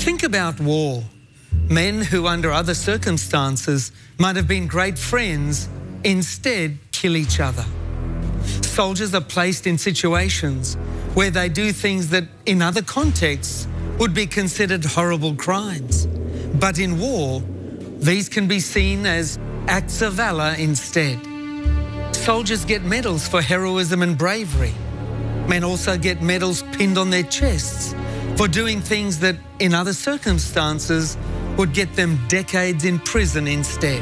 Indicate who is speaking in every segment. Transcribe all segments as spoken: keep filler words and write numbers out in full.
Speaker 1: Think about war. Men who under other circumstances might have been great friends instead kill each other. Soldiers are placed in situations where they do things that in other contexts would be considered horrible crimes. But in war, these can be seen as acts of valour instead. Soldiers get medals for heroism and bravery. Men also get medals pinned on their chests for doing things that in other circumstances would get them decades in prison instead.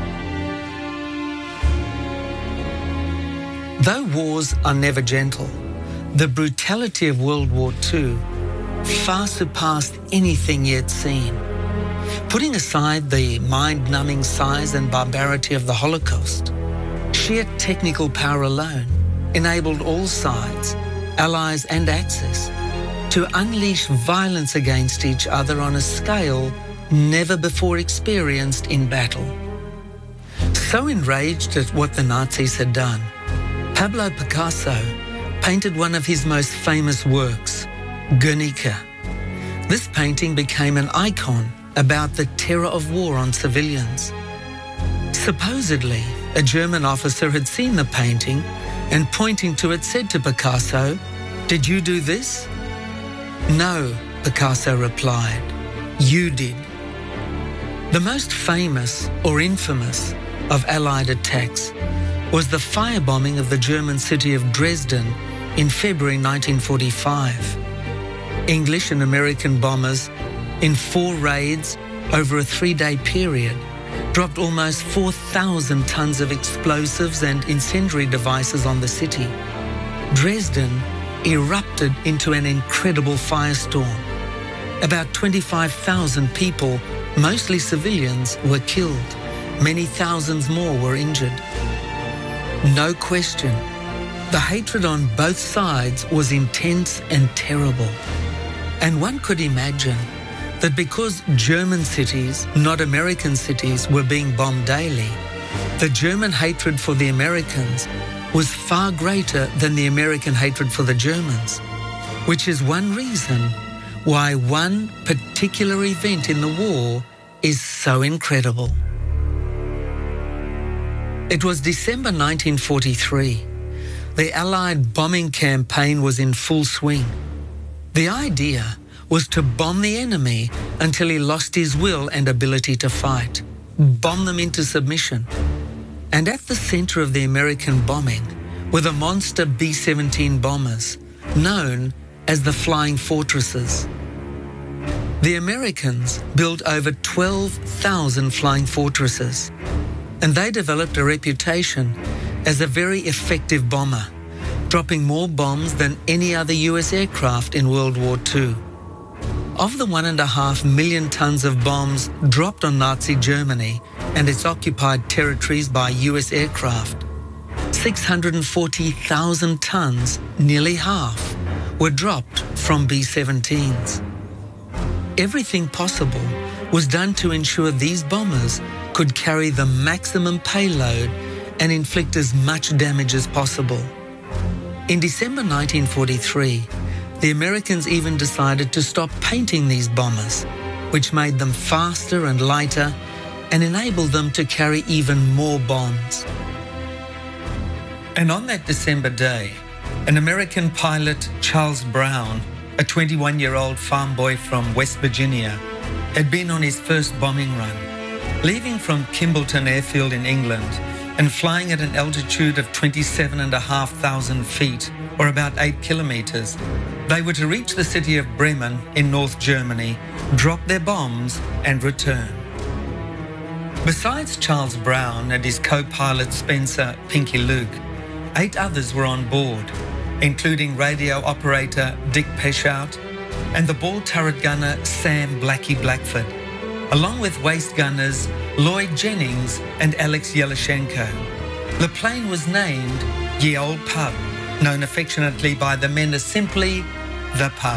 Speaker 1: Though wars are never gentle, the brutality of World War Two far surpassed anything yet seen. Putting aside the mind-numbing size and barbarity of the Holocaust, sheer technical power alone enabled all sides, allies and Axis, to unleash violence against each other on a scale never before experienced in battle. So enraged at what the Nazis had done, Pablo Picasso painted one of his most famous works, Guernica. This painting became an icon about the terror of war on civilians. Supposedly, a German officer had seen the painting and pointing to it said to Picasso, "Did you do this?" "No," Picasso replied, "you did." The most famous or infamous of Allied attacks was the firebombing of the German city of Dresden in February nineteen forty-five. English and American bombers, in four raids over a three-day period, dropped almost four thousand tons of explosives and incendiary devices on the city. Dresden erupted into an incredible firestorm. About twenty-five thousand people, mostly civilians, were killed. Many thousands more were injured. No question, the hatred on both sides was intense and terrible. And one could imagine that because German cities, not American cities, were being bombed daily, the German hatred for the Americans was far greater than the American hatred for the Germans, which is one reason why one particular event in the war is so incredible. It was December nineteen forty-three. The Allied bombing campaign was in full swing. The idea was to bomb the enemy until he lost his will and ability to fight, bomb them into submission. And at the center of the American bombing were the monster B seventeen bombers, known as the Flying Fortresses. The Americans built over twelve thousand Flying Fortresses, and they developed a reputation as a very effective bomber, dropping more bombs than any other U S aircraft in World War Two. Of the one and a half million tons of bombs dropped on Nazi Germany and its occupied territories by U S aircraft, six hundred forty thousand tons, nearly half, were dropped from B seventeens. Everything possible was done to ensure these bombers could carry the maximum payload and inflict as much damage as possible. In December nineteen forty-three, the Americans even decided to stop painting these bombers, which made them faster and lighter and enabled them to carry even more bombs. And on that December day, an American pilot, Charles Brown, a twenty-one-year-old farm boy from West Virginia, had been on his first bombing run. Leaving from Kimballton Airfield in England and flying at an altitude of twenty-seven and a half thousand feet, or about eight kilometers, they were to reach the city of Bremen in North Germany, drop their bombs and return. Besides Charles Brown and his co-pilot Spencer Pinky Luke, eight others were on board, including radio operator Dick Peshout and the ball turret gunner Sam Blackie Blackford, along with waist gunners Lloyd Jennings and Alex Yelishenko. The plane was named Ye Old Pub, known affectionately by the men as simply the Pub.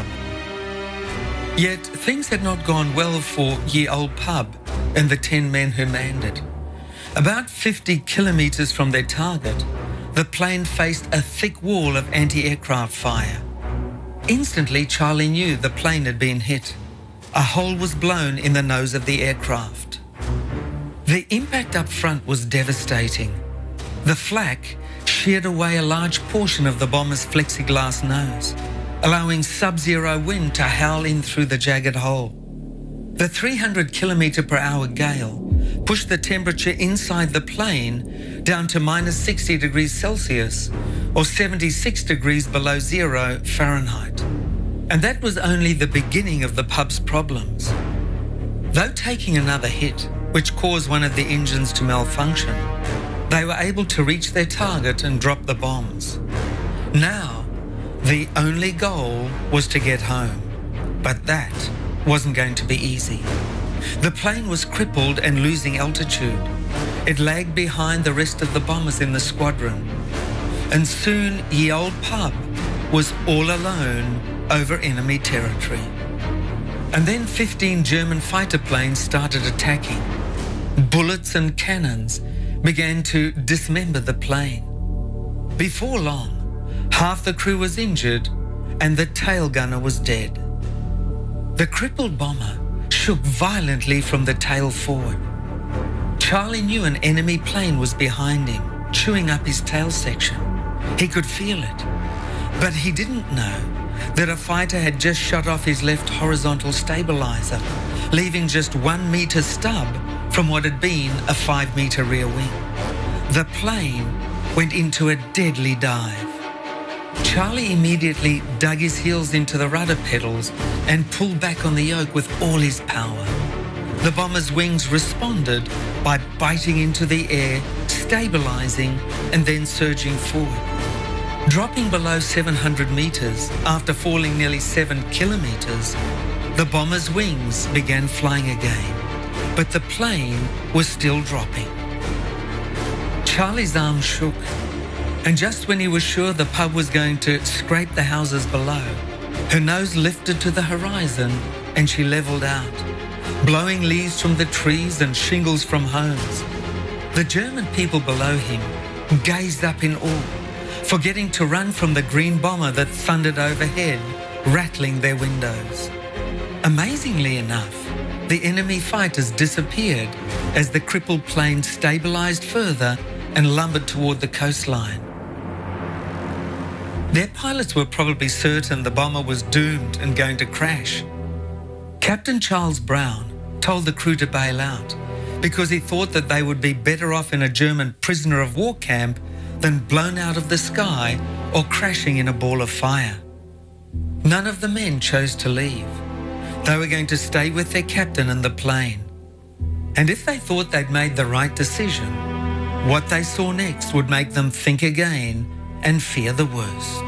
Speaker 1: Yet things had not gone well for Ye Old Pub and the ten men who manned it. About fifty kilometres from their target, the plane faced a thick wall of anti-aircraft fire. Instantly, Charlie knew the plane had been hit. a hole was blown in the nose of the aircraft. The impact up front was devastating. The flak sheared away a large portion of the bomber's plexiglass nose, allowing sub-zero wind to howl in through the jagged hole. The three hundred kilometre per hour gale pushed the temperature inside the plane down to minus sixty degrees Celsius or seventy-six degrees below zero Fahrenheit. And that was only the beginning of the pub's problems. Though taking another hit, which caused one of the engines to malfunction, they were able to reach their target and drop the bombs. Now, the only goal was to get home. But that wasn't going to be easy. The plane was crippled and losing altitude. It lagged behind the rest of the bombers in the squadron. And soon, Ye Olde Pub was all alone over enemy territory. And then fifteen German fighter planes started attacking. Bullets and cannons began to dismember the plane. Before long, half the crew was injured and the tail gunner was dead. The crippled bomber shook violently from the tail forward. Charlie knew an enemy plane was behind him, chewing up his tail section. He could feel it, but he didn't know that a fighter had just shot off his left horizontal stabilizer, leaving just one metre stub from what had been a five metre rear wing. The plane went into a deadly dive. Charlie immediately dug his heels into the rudder pedals and pulled back on the yoke with all his power. The bomber's wings responded by biting into the air, stabilizing, and then surging forward. Dropping below seven hundred metres after falling nearly seven kilometres, the bomber's wings began flying again, but the plane was still dropping. Charlie's arm shook, and just when he was sure the pub was going to scrape the houses below, her nose lifted to the horizon and she levelled out, blowing leaves from the trees and shingles from homes. The German people below him gazed up in awe, forgetting to run from the green bomber that thundered overhead, rattling their windows. Amazingly enough, the enemy fighters disappeared as the crippled plane stabilised further and lumbered toward the coastline. Their pilots were probably certain the bomber was doomed and going to crash. Captain Charles Brown told the crew to bail out because he thought that they would be better off in a German prisoner of war camp than blown out of the sky or crashing in a ball of fire. None of the men chose to leave. They were going to stay with their captain and the plane. And if they thought they'd made the right decision, what they saw next would make them think again and fear the worst.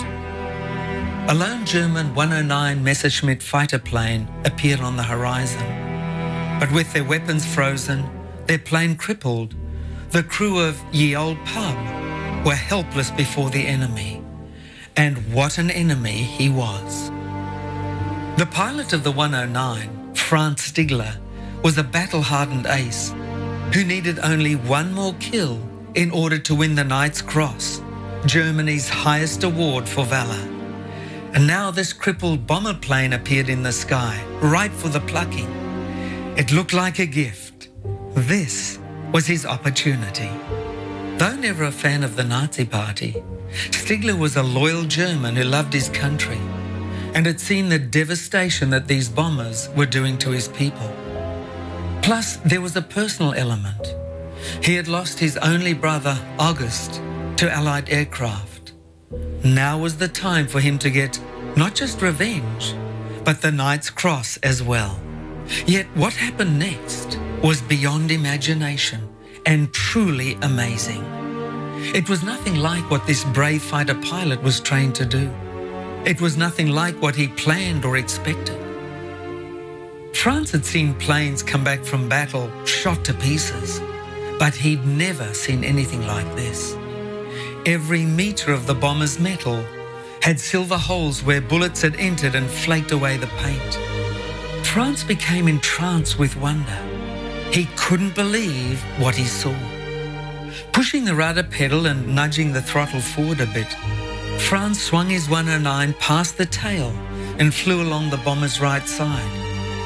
Speaker 1: A lone German one oh nine Messerschmitt fighter plane appeared on the horizon. But with their weapons frozen, their plane crippled, the crew of Ye Olde Pub were helpless before the enemy. And what an enemy he was. The pilot of the one oh nine, Franz Stigler, was a battle-hardened ace who needed only one more kill in order to win the Knight's Cross, Germany's highest award for valour. And now this crippled bomber plane appeared in the sky, ripe for the plucking. It looked like a gift. This was his opportunity. Though never a fan of the Nazi Party, Stigler was a loyal German who loved his country and had seen the devastation that these bombers were doing to his people. Plus, there was a personal element. He had lost his only brother, August, to Allied aircraft. Now was the time for him to get not just revenge, but the Knight's Cross as well. Yet what happened next was beyond imagination and truly amazing. It was nothing like what this brave fighter pilot was trained to do. It was nothing like what he planned or expected. Franz had seen planes come back from battle shot to pieces, but he'd never seen anything like this. Every metre of the bomber's metal had silver holes where bullets had entered and flaked away the paint. Franz became entranced with wonder. He couldn't believe what he saw. Pushing the rudder pedal and nudging the throttle forward a bit, Franz swung his one oh nine past the tail and flew along the bomber's right side.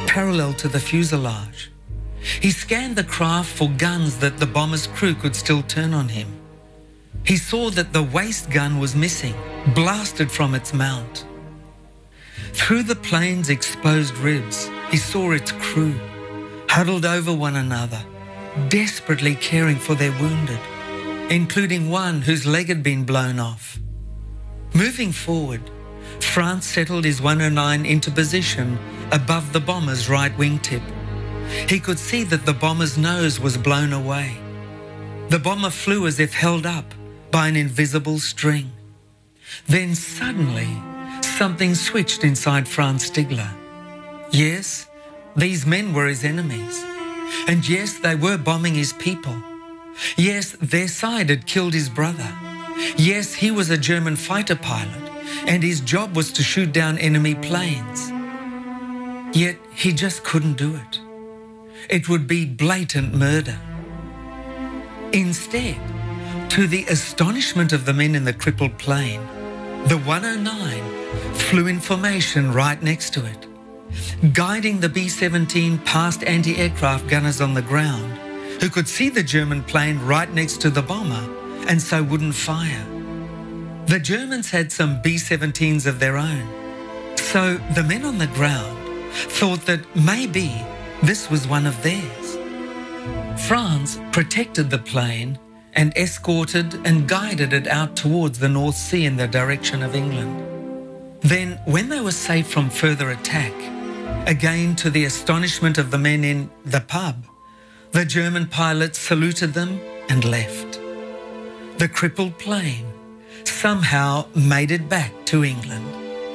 Speaker 1: parallel to the fuselage. He scanned the craft for guns that the bomber's crew could still turn on him. He saw that the waist gun was missing, blasted from its mount. Through the plane's exposed ribs, he saw its crew, huddled over one another, desperately caring for their wounded, including one whose leg had been blown off. Moving forward, France settled his one oh nine into position above the bomber's right wingtip. He could see that the bomber's nose was blown away. The bomber flew as if held up by an invisible string. Then suddenly, something switched inside Franz Stigler. Yes, these men were his enemies. And yes, they were bombing his people. Yes, their side had killed his brother. Yes, he was a German fighter pilot, and his job was to shoot down enemy planes. Yet he just couldn't do it. It would be blatant murder. Instead, to the astonishment of the men in the crippled plane, the one oh nine flew in formation right next to it, guiding the B seventeen past anti-aircraft gunners on the ground, who could see the German plane right next to the bomber and so wouldn't fire. The Germans had some B seventeens of their own, so the men on the ground thought that maybe this was one of theirs. Franz protected the plane and escorted and guided it out towards the North Sea in the direction of England. Then, when they were safe from further attack, again to the astonishment of the men in the pub, the German pilots saluted them and left. The crippled plane somehow made it back to England.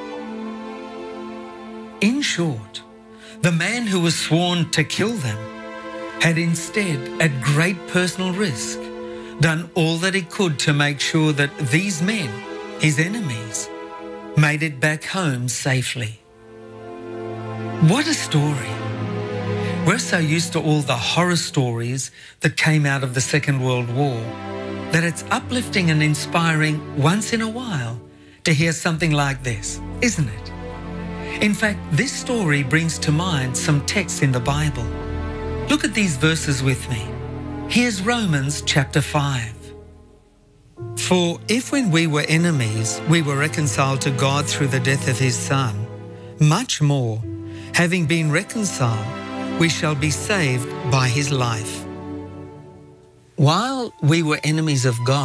Speaker 1: In short, the man who was sworn to kill them had instead, at great personal risk, done all that he could to make sure that these men, his enemies, made it back home safely. What a story! We're so used to all the horror stories that came out of the Second World War that it's uplifting and inspiring once in a while to hear something like this, isn't it? In fact, this story brings to mind some texts in the Bible. Look at these verses with me. Here's Romans chapter five. For if when we were enemies, we were reconciled to God through the death of his Son, much more, having been reconciled, we shall be saved by his life. While we were enemies of God,